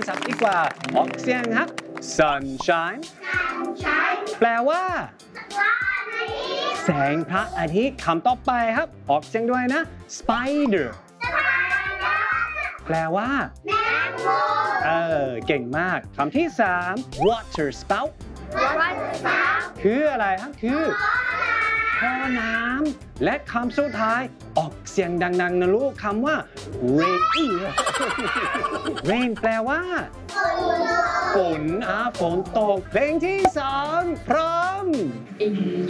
ศัพท์ดีกว่าออกเสียงครับ sunshine แปลว่าแสงพระอาทิตย์คำต่อไปครับออกเสียงด้วยนะ spider แปลว่าเก่งมากคำที่3 water spout คืออะไรครับคือท่อน้ำและคำสุดท้ายออกเสียงดังๆนะลูกคำว่า rain rain แปลว่าฝนฝนตกเพลงที่2พร้อม